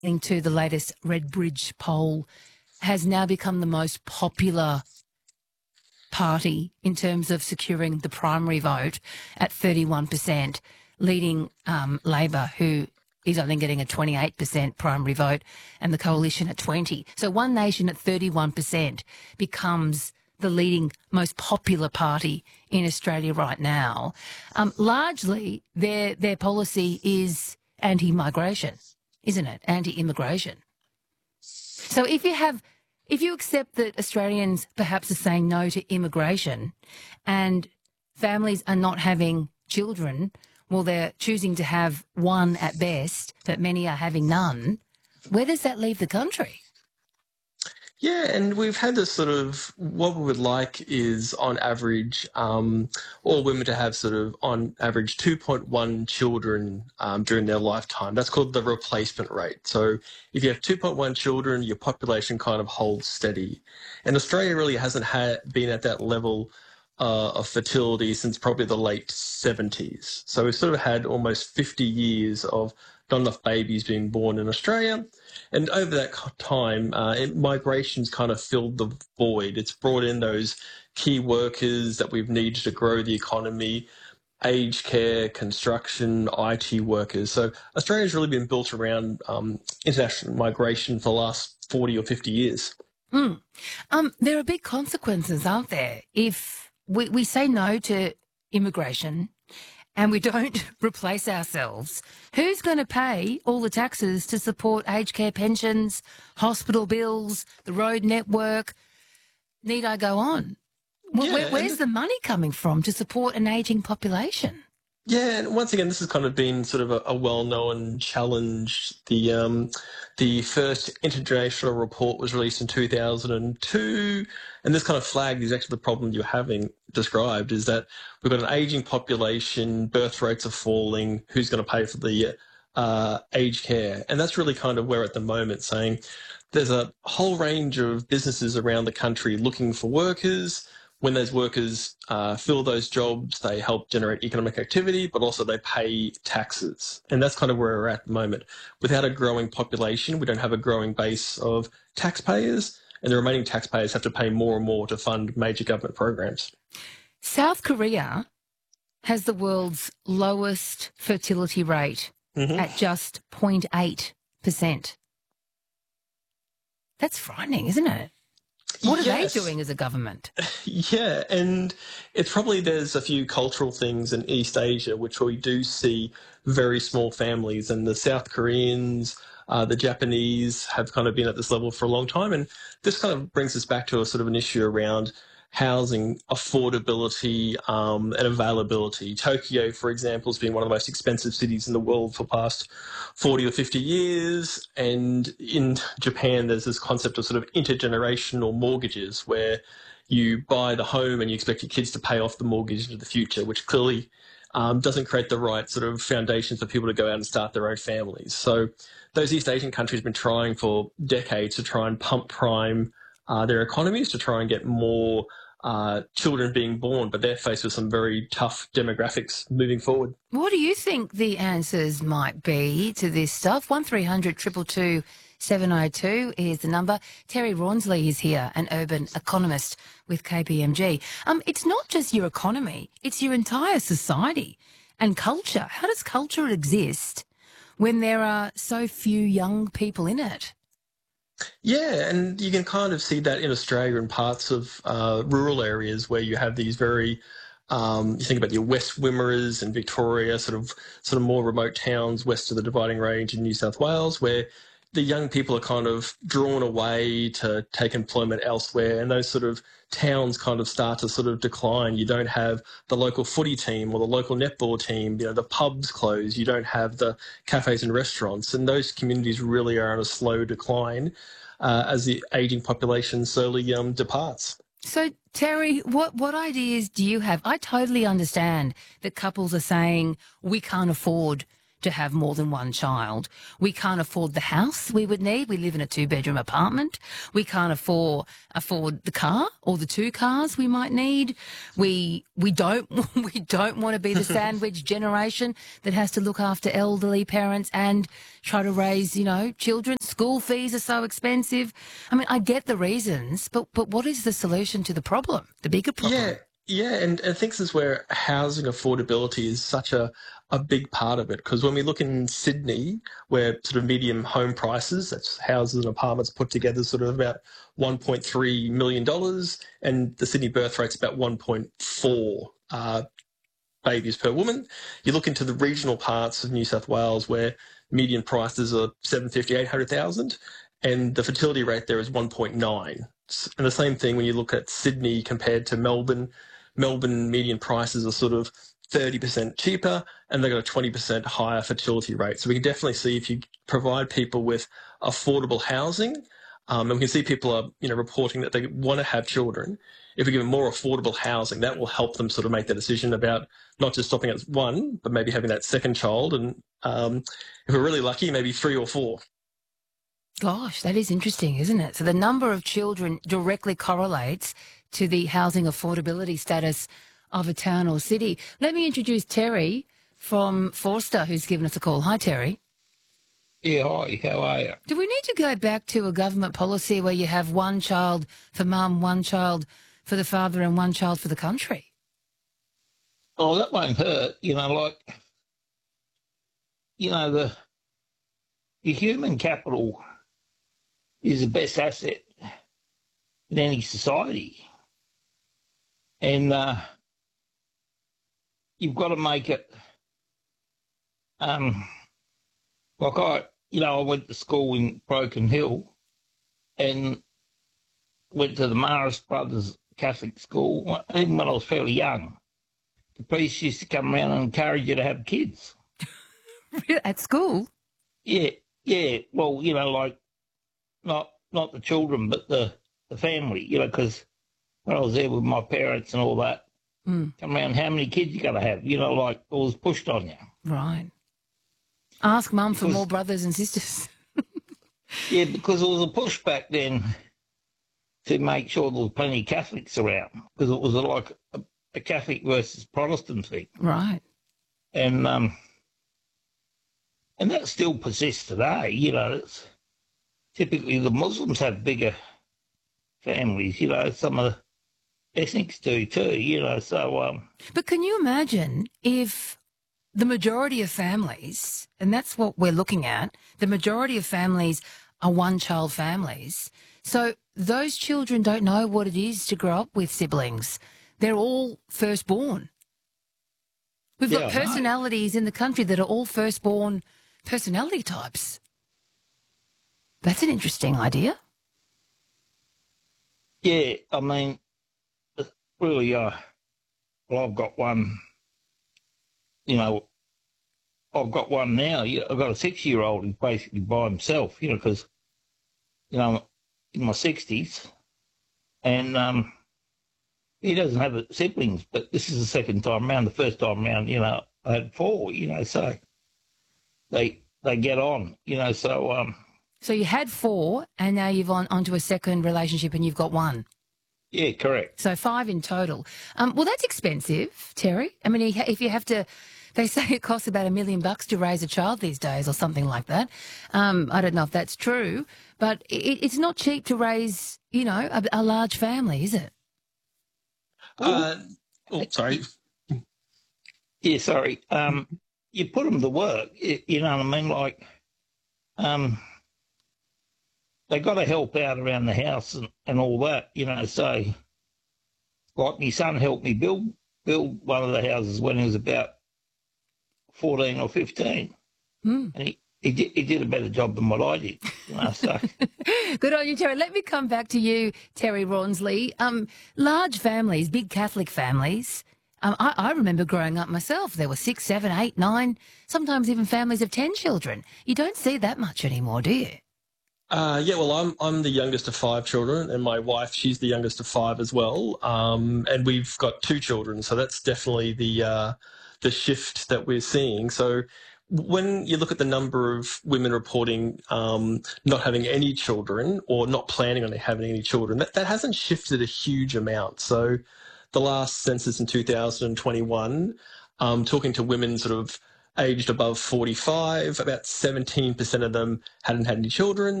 to the latest Redbridge poll, has now become the most popular party in terms of securing the primary vote at 31%, leading Labor, who is only getting a 28% primary vote, and the Coalition at 20%. So One Nation at 31% becomes the leading, most popular party in Australia right now. Largely, their policy is anti-migration, isn't it? Anti-immigration. So if you accept that Australians perhaps are saying no to immigration and families are not having children, well, they're choosing to have one at best, but many are having none, where does that leave the country? Yeah, and we've had this sort of, what we would like is on average, all women to have sort of on average 2.1 children during their lifetime. That's called the replacement rate. So if you have 2.1 children, your population kind of holds steady. And Australia really hasn't been at that level of fertility since probably the late 70s. So we've sort of had almost 50 years of not enough babies being born in Australia. And over that time, migration's kind of filled the void. It's brought in those key workers that we've needed to grow the economy, aged care, construction, IT workers. So Australia's really been built around international migration for the last 40 or 50 years. There are big consequences, aren't there? If we say no to immigration and we don't replace ourselves, who's going to pay all the taxes to support aged care pensions, hospital bills, the road network? Need I go on? Where's the money coming from to support an ageing population? Yeah, and once again, this has kind of been sort of a well-known challenge. The first international report was released in 2002, and this kind of flagged exactly the problem you're having described, is that we've got an aging population, birth rates are falling, who's going to pay for the aged care? And that's really kind of where at the moment saying there's a whole range of businesses around the country looking for workers. When those workers fill those jobs, they help generate economic activity, but also they pay taxes. And that's kind of where we're at the moment. Without a growing population, we don't have a growing base of taxpayers, and the remaining taxpayers have to pay more and more to fund major government programs. South Korea has the world's lowest fertility rate at just 0.8%. That's frightening, isn't it? What are they doing as a government? Yeah, and it's probably there's a few cultural things in East Asia which we do see very small families, and the South Koreans, the Japanese have kind of been at this level for a long time, and this kind of brings us back to a sort of an issue around housing affordability and availability. Tokyo, for example, has been one of the most expensive cities in the world for the past 40 or 50 years. And in Japan, there's this concept of sort of intergenerational mortgages where you buy the home and you expect your kids to pay off the mortgage into the future, which clearly doesn't create the right sort of foundations for people to go out and start their own families. So those East Asian countries have been trying for decades to try and pump prime their economies to try and get more children being born, but they're faced with some very tough demographics moving forward. What do you think the answers might be to this stuff? 1300 222 702 is the number. Terry Rawnsley is here, an urban economist with KPMG. It's not just your economy, it's your entire society and culture. How does culture exist when there are so few young people in it? Yeah, and you can kind of see that in Australia in parts of rural areas where you have these very, you think about your West Wimmera and Victoria, sort of more remote towns west of the Dividing Range in New South Wales, where the young people are kind of drawn away to take employment elsewhere, and those sort of towns kind of start to sort of decline. You don't have the local footy team or the local netball team, the pubs close, you don't have the cafes and restaurants, and those communities really are on a slow decline as the ageing population slowly departs. So, Terry, what ideas do you have? I totally understand that couples are saying we can't afford to have more than one child. We can't afford the house we would need. We live in a 2-bedroom apartment. We can't afford the car or the 2 cars we might need. We don't want to be the sandwich generation that has to look after elderly parents and try to raise, children. School fees are so expensive. I mean, I get the reasons, but what is the solution to the problem, the bigger problem? Yeah, and I think this is where housing affordability is such a big part of it. Because when we look in Sydney, where sort of medium home prices, that's houses and apartments put together, sort of about $1.3 million, and the Sydney birth rate's about 1.4 babies per woman. You look into the regional parts of New South Wales where median prices are 750, 800,000, and the fertility rate there is 1.9. And the same thing when you look at Sydney compared to Melbourne. Melbourne median prices are sort of 30% cheaper, and they've got a 20% higher fertility rate. So we can definitely see if you provide people with affordable housing, and we can see people are, reporting that they want to have children. If we give them more affordable housing, that will help them sort of make that decision about not just stopping at 1, but maybe having that second child, and if we're really lucky, maybe 3 or 4. Gosh, that is interesting, isn't it? So the number of children directly correlates to the housing affordability status of a town or city. Let me introduce Terry from Forster, who's given us a call. Hi, Terry. Yeah, hi, how are you? Do we need to go back to a government policy where you have 1 child for mum, 1 child for the father and 1 child for the country? Oh, that won't hurt. The human capital is the best asset in any society. And you've got to make it, I went to school in Broken Hill and went to the Maris Brothers Catholic School, even when I was fairly young. The priest used to come around and encourage you to have kids. At school? Yeah. Well, not the children, but the family, because when I was there with my parents and all that, come around, how many kids you got to have? It was pushed on you. Right. Ask mum for more brothers and sisters. Yeah, because there was a push back then to make sure there was plenty of Catholics around, because it was like a Catholic versus Protestant thing. Right. And that still persists today. It's typically the Muslims have bigger families. Some of the ethnics do too. So. But can you imagine if the majority of families, and that's what we're looking at, the majority of families are 1-child families. So those children don't know what it is to grow up with siblings. They're all firstborn. We've got personalities in the country that are all firstborn personality types. That's an interesting idea. Yeah, I mean, really, well, I've got one, I've got one now. I've got a 6-year-old who's basically by himself, because, I'm in my 60s, and he doesn't have siblings, but this is the second time around. The first time around, I had 4, so they get on, so... So you had 4, and now you've onto a second relationship, and you've got 1. Yeah, correct. So 5 in total. Well, that's expensive, Terry. I mean, if you have to, they say it costs about $1 million to raise a child these days, or something like that. I don't know if that's true, but it's not cheap to raise, a large family, is it? Sorry. Yeah, sorry. You put them to work. You know what I mean? They got to help out around the house and all that, So, like my son helped me build one of the houses when he was about 14 or 15, and he did a better job than what I did. So. Good on you, Terry. Let me come back to you, Terry Rawnsley. Large families, big Catholic families. I remember growing up myself. There were 6, 7, 8, 9, sometimes even families of 10 children. You don't see that much anymore, do you? Yeah, well, I'm the youngest of 5 children, and my wife, she's the youngest of 5 as well. And we've got 2 children, so that's definitely the shift that we're seeing. So when you look at the number of women reporting not having any children or not planning on having any children, that hasn't shifted a huge amount. So the last census in 2021, talking to women sort of aged above 45, about 17% of them hadn't had any children.